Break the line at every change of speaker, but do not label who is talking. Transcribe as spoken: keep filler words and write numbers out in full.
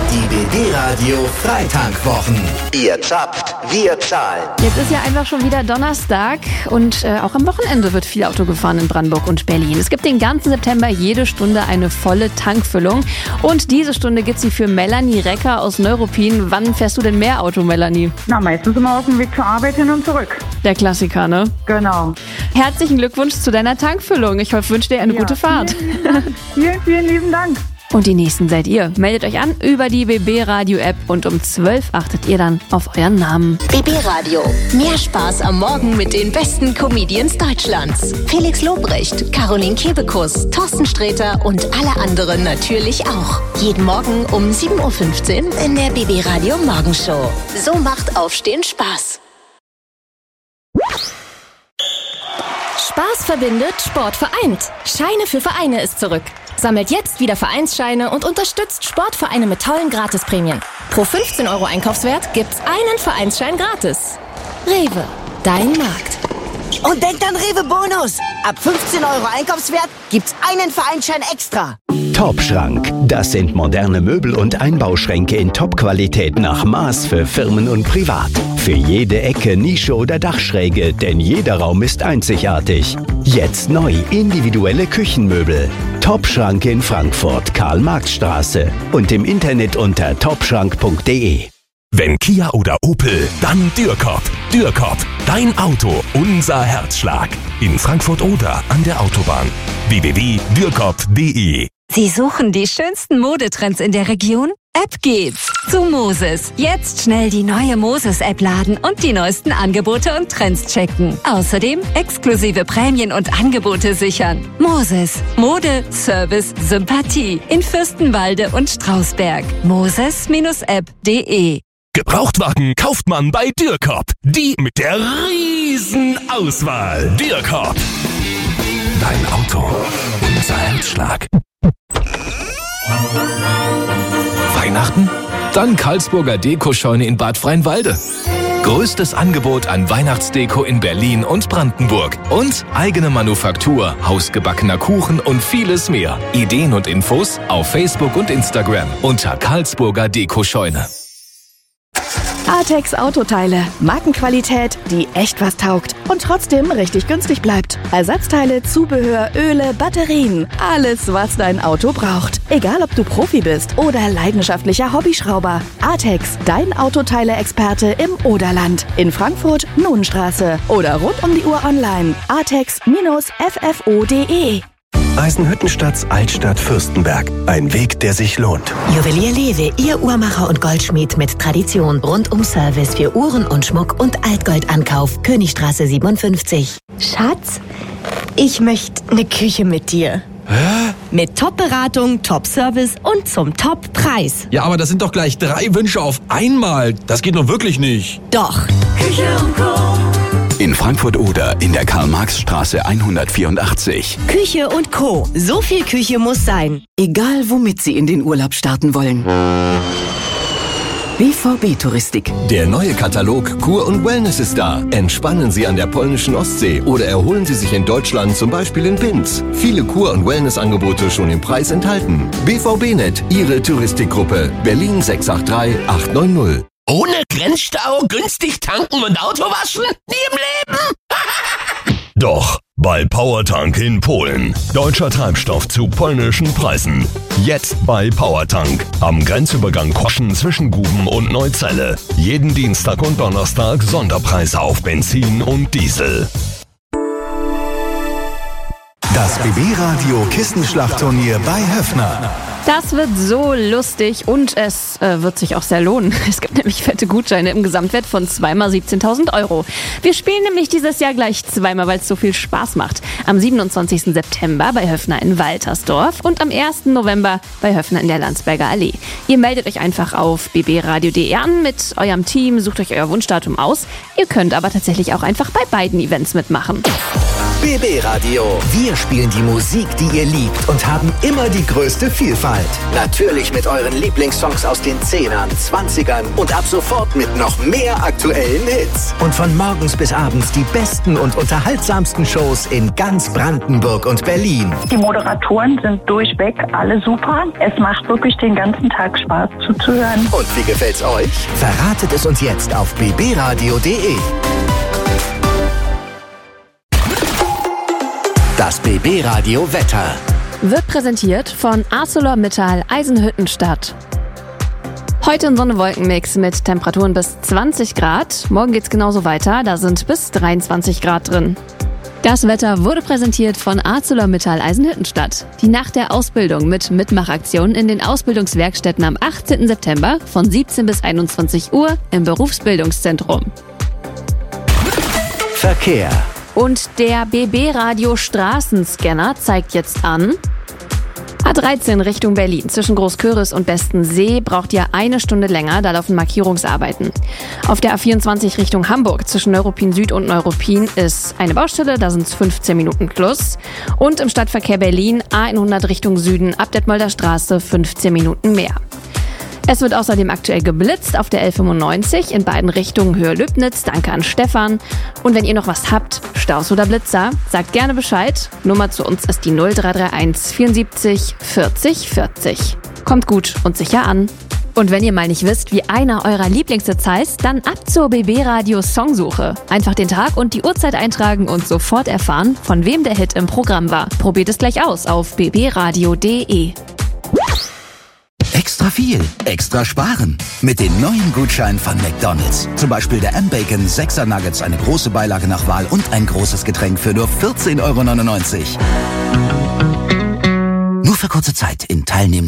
Die B B-Radio Freitankwochen. Ihr zappt, wir zahlen.
Jetzt ist ja einfach schon wieder Donnerstag und äh, auch am Wochenende wird viel Auto gefahren in Brandenburg und Berlin. Es gibt den ganzen September jede Stunde eine volle Tankfüllung und diese Stunde gibt sie für Melanie Recker aus Neuruppin. Wann fährst du denn mehr Auto, Melanie?
Na, meistens immer auf dem Weg zur Arbeit hin und zurück.
Der Klassiker, ne?
Genau.
Herzlichen Glückwunsch zu deiner Tankfüllung. Ich hoffe, wünsche dir eine
Ja,
gute Fahrt.
Vielen, vielen, vielen, vielen lieben Dank.
Und die Nächsten seid ihr. Meldet euch an über die B B-Radio-App und um zwölf achtet ihr dann auf euren Namen.
B B-Radio. Mehr Spaß am Morgen mit den besten Comedians Deutschlands. Felix Lobrecht, Caroline Kebekus, Thorsten Sträter und alle anderen natürlich auch. Jeden Morgen um sieben Uhr fünfzehn in der B B-Radio Morgenshow. So macht Aufstehen Spaß.
Spaß verbindet, Sport vereint. Scheine für Vereine ist zurück. Sammelt jetzt wieder Vereinsscheine und unterstützt Sportvereine mit tollen Gratisprämien. Pro fünfzehn Euro Einkaufswert gibt's einen Vereinsschein gratis. Rewe, dein Markt.
Und denkt an Rewe Bonus. Ab fünfzehn Euro Einkaufswert gibt's einen Vereinsschein extra.
Top-Schrank. Das sind moderne Möbel und Einbauschränke in Top-Qualität nach Maß für Firmen und Privat. Für jede Ecke, Nische oder Dachschräge, denn jeder Raum ist einzigartig. Jetzt neu individuelle Küchenmöbel. Top-Schrank in Frankfurt, Karl-Marx-Straße und im Internet unter topschrank punkt de.
Wenn Kia oder Opel, dann Dürkop. Dürkop, dein Auto, unser Herzschlag. In Frankfurt-Oder an der Autobahn. w w w punkt dürkop punkt de.
Sie suchen die schönsten Modetrends in der Region? Ab geht's zu Moses. Jetzt schnell die neue Moses-App laden und die neuesten Angebote und Trends checken. Außerdem exklusive Prämien und Angebote sichern. Moses. Mode, Service, Sympathie. In Fürstenwalde und Strausberg. moses App punkt de.
Gebrauchtwagen kauft man bei Dürkop. Die mit der riesen Auswahl. Dürkop. Dein Auto, unser Herzschlag. Weihnachten? Dann Karlsburger Dekoscheune in Bad Freienwalde. Größtes Angebot an Weihnachtsdeko in Berlin und Brandenburg. Und eigene Manufaktur, hausgebackener Kuchen und vieles mehr. Ideen und Infos auf Facebook und Instagram unter Karlsburger Dekoscheune.
Artex Autoteile. Markenqualität, die echt was taugt und trotzdem richtig günstig bleibt. Ersatzteile, Zubehör, Öle, Batterien. Alles, was dein Auto braucht. Egal, ob du Profi bist oder leidenschaftlicher Hobbyschrauber. Artex, dein Autoteile-Experte im Oderland. In Frankfurt, Nunenstraße. Oder rund um die Uhr online. artex F F O punkt de.
Eisenhüttenstadts Altstadt Fürstenberg. Ein Weg, der sich lohnt.
Juwelier Lewe, Ihr Uhrmacher und Goldschmied mit Tradition. Rundum Service für Uhren und Schmuck und Altgoldankauf. Königstraße siebenundfünfzig.
Schatz, ich möchte eine Küche mit dir.
Hä?
Mit Top-Beratung, Top-Service und zum Top-Preis.
Ja, aber das sind doch gleich drei Wünsche auf einmal. Das geht doch wirklich nicht.
Doch.
Küche und Co.
In Frankfurt-Oder in der Karl-Marx-Straße hundertvierundachtzig.
Küche und Co. So viel Küche muss sein.
Egal, womit Sie in den Urlaub starten wollen. B V B-Touristik.
Der neue Katalog Kur und Wellness ist da. Entspannen Sie an der polnischen Ostsee oder erholen Sie sich in Deutschland, zum Beispiel in Binz. Viele Kur- und Wellness-Angebote schon im Preis enthalten. B V B-Net, Ihre Touristikgruppe. Berlin sechs acht drei acht neun null.
Ohne Grenzstau, günstig tanken und Auto waschen? Nie im Leben!
Doch, bei Powertank in Polen. Deutscher Treibstoff zu polnischen Preisen. Jetzt bei Powertank. Am Grenzübergang Koschen zwischen Guben und Neuzelle. Jeden Dienstag und Donnerstag Sonderpreise auf Benzin und Diesel.
Das B B-Radio Kissenschlachtturnier bei Höffner.
Das wird so lustig und es äh, wird sich auch sehr lohnen. Es gibt nämlich fette Gutscheine im Gesamtwert von zweimal siebzehntausend Euro. Wir spielen nämlich dieses Jahr gleich zweimal, weil es so viel Spaß macht. Am siebenundzwanzigsten September bei Höffner in Waltersdorf und am ersten November bei Höffner in der Landsberger Allee. Ihr meldet euch einfach auf b b radio punkt de an mit eurem Team, sucht euch euer Wunschdatum aus. Ihr könnt aber tatsächlich auch einfach bei beiden Events mitmachen.
B B Radio. Wir spielen die Musik, die ihr liebt und haben immer die größte Vielfalt. Natürlich mit euren Lieblingssongs aus den Zehnern, Zwanzigern und ab sofort mit noch mehr aktuellen Hits. Und von morgens bis abends die besten und unterhaltsamsten Shows in ganz Brandenburg und Berlin.
Die Moderatoren sind durchweg alle super. Es macht wirklich den ganzen Tag Spaß zuzuhören.
Und wie gefällt's euch? Verratet es uns jetzt auf b b radio punkt d e. Das B B Radio Wetter
wird präsentiert von ArcelorMittal Eisenhüttenstadt. Heute ein Sonne-Wolken-Mix mit Temperaturen bis zwanzig Grad. Morgen geht's genauso weiter, da sind bis dreiundzwanzig Grad drin. Das Wetter wurde präsentiert von ArcelorMittal Eisenhüttenstadt. Die Nacht der Ausbildung mit Mitmachaktionen in den Ausbildungswerkstätten am achtzehnten September von siebzehn bis einundzwanzig Uhr im Berufsbildungszentrum.
Verkehr.
Und der B B-Radio Straßenscanner zeigt jetzt an: A dreizehn Richtung Berlin zwischen Großköris und Bestensee braucht ihr eine Stunde länger, da laufen Markierungsarbeiten. Auf der A vierundzwanzig Richtung Hamburg zwischen Neuruppin Süd und Neuruppin ist eine Baustelle, da sind es fünfzehn Minuten plus. Und im Stadtverkehr Berlin A hundert Richtung Süden ab Detmolder Straße fünfzehn Minuten mehr. Es wird außerdem aktuell geblitzt auf der L fünfundneunzig in beiden Richtungen Höhe Lübnitz. Danke an Stefan. Und wenn ihr noch was habt, Staus oder Blitzer, sagt gerne Bescheid. Nummer zu uns ist die null drei drei eins vierundsiebzig vierzig vierzig. Kommt gut und sicher an. Und wenn ihr mal nicht wisst, wie einer eurer Lieblingshits heißt, dann ab zur B B-Radio Songsuche. Einfach den Tag und die Uhrzeit eintragen und sofort erfahren, von wem der Hit im Programm war. Probiert es gleich aus auf b b radio punkt d e.
Extra viel, extra sparen. Mit den neuen Gutscheinen von McDonald's. Zum Beispiel der M-Bacon sechser Nuggets, eine große Beilage nach Wahl und ein großes Getränk für nur vierzehn Euro neunundneunzig. Nur für kurze Zeit in teilnehmenden